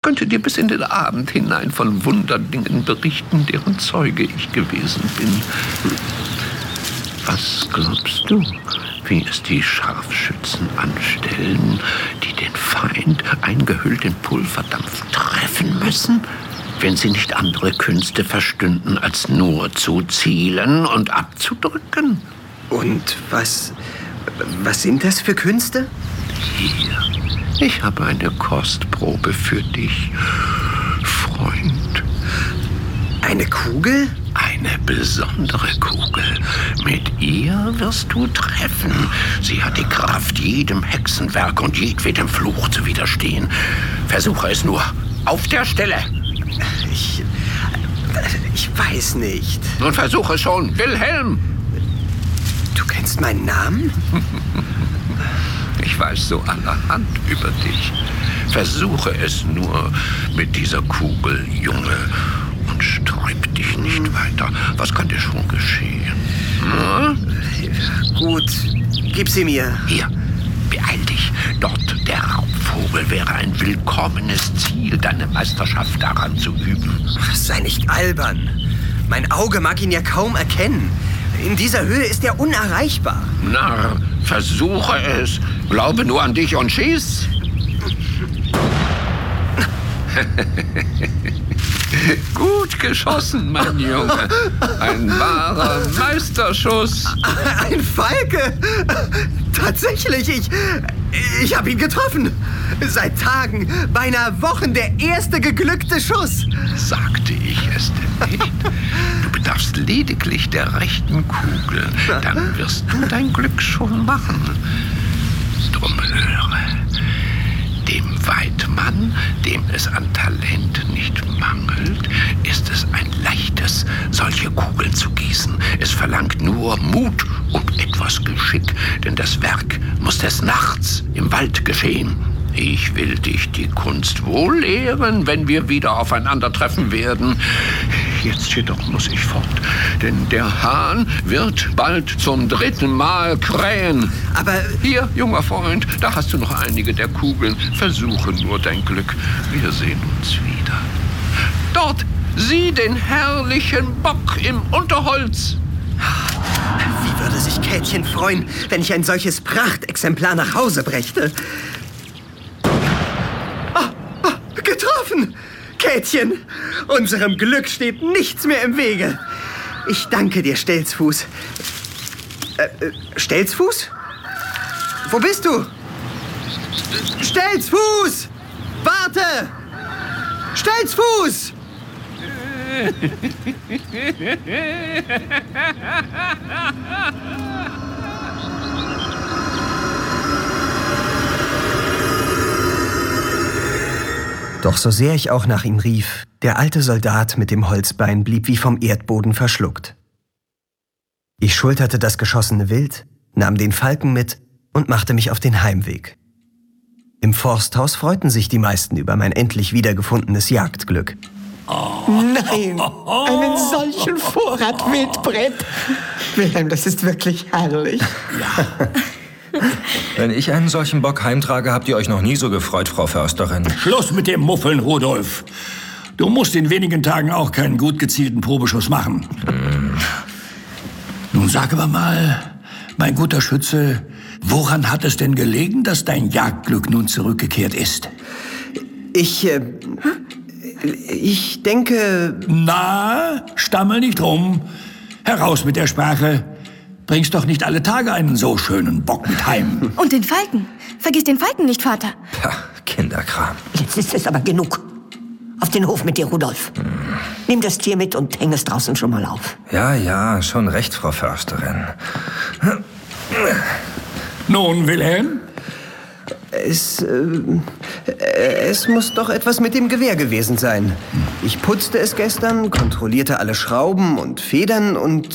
könnte dir bis in den Abend hinein von Wunderdingen berichten, deren Zeuge ich gewesen bin. Was glaubst du, wie es die Scharfschützen anstellen, die den Feind eingehüllt in Pulverdampf treffen müssen, wenn sie nicht andere Künste verstünden, als nur zu zielen und abzudrücken? Und was sind das für Künste? Hier, ich habe eine Kostprobe für dich, Freund. Eine Kugel? Eine besondere Kugel. Mit ihr wirst du treffen. Sie hat die Kraft, jedem Hexenwerk und jedwedem Fluch zu widerstehen. Versuche es nur. Auf der Stelle. Ich weiß nicht. Nun versuche schon. Wilhelm! Du kennst meinen Namen? Ich weiß so allerhand über dich. Versuche es nur mit dieser Kugel, Junge. Und sträub dich nicht weiter. Was kann dir schon geschehen? Gut, gib sie mir. Hier, beeil dich. Dort, der Raubvogel, wäre ein willkommenes Ziel, deine Meisterschaft daran zu üben. Sei nicht albern. Mein Auge mag ihn ja kaum erkennen. In dieser Höhe ist er unerreichbar. Narr, versuche es. Glaube nur an dich und schieß. Gut geschossen, mein Junge. Ein wahrer Meisterschuss. Ein Falke! Tatsächlich, ich habe ihn getroffen. Seit Tagen, beinahe Wochen, der erste geglückte Schuss. Sagte ich es denn nicht? Du bedarfst lediglich der rechten Kugel. Dann wirst du dein Glück schon machen. Drum höre. Dem Weidmann, dem es an Talent nicht mangelt, ist es ein leichtes, solche Kugeln zu gießen. Es verlangt nur Mut und etwas Geschick, denn das Werk muss des Nachts im Wald geschehen. Ich will dich die Kunst wohl lehren, wenn wir wieder aufeinandertreffen werden. Jetzt jedoch muss ich fort, denn der Hahn wird bald zum 3. Mal krähen. Aber hier, junger Freund, da hast du noch einige der Kugeln. Versuche nur dein Glück. Wir sehen uns wieder. Dort, sieh den herrlichen Bock im Unterholz. Wie würde sich Käthchen freuen, wenn ich ein solches Prachtexemplar nach Hause brächte? Getroffen! Käthchen, unserem Glück steht nichts mehr im Wege. Ich danke dir, Stelzfuß. Stelzfuß? Wo bist du? Stelzfuß! Warte! Stelzfuß! Doch so sehr ich auch nach ihm rief, der alte Soldat mit dem Holzbein blieb wie vom Erdboden verschluckt. Ich schulterte das geschossene Wild, nahm den Falken mit und machte mich auf den Heimweg. Im Forsthaus freuten sich die meisten über mein endlich wiedergefundenes Jagdglück. Nein, einen solchen Vorrat Wildbret. Wilhelm, das ist wirklich herrlich. Ja. Wenn ich einen solchen Bock heimtrage, habt ihr euch noch nie so gefreut, Frau Försterin. Schluss mit dem Muffeln, Rudolf. Du musst in wenigen Tagen auch keinen gut gezielten Probeschuss machen. Nun sag aber mal, mein guter Schütze, woran hat es denn gelegen, dass dein Jagdglück nun zurückgekehrt ist? Ich denke... Na, stammel nicht rum. Heraus mit der Sprache. Bringst doch nicht alle Tage einen so schönen Bock mit heim. Und den Falken. Vergiss den Falken nicht, Vater. Pah, Kinderkram. Jetzt ist es aber genug. Auf den Hof mit dir, Rudolf. Nimm das Tier mit und häng es draußen schon mal auf. Ja, schon recht, Frau Försterin. Nun, Wilhelm? Es muss doch etwas mit dem Gewehr gewesen sein. Ich putzte es gestern, kontrollierte alle Schrauben und Federn und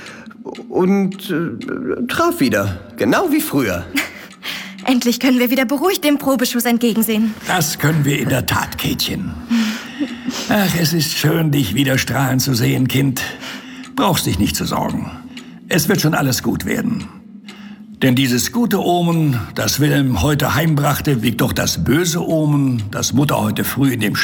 traf wieder. Genau wie früher. Endlich können wir wieder beruhigt dem Probeschuss entgegensehen. Das können wir in der Tat, Käthchen. Ach, es ist schön, dich wieder strahlen zu sehen, Kind. Brauchst dich nicht zu sorgen. Es wird schon alles gut werden. Denn dieses gute Omen, das Wilhelm heute heimbrachte, wiegt doch das böse Omen, das Mutter heute früh in dem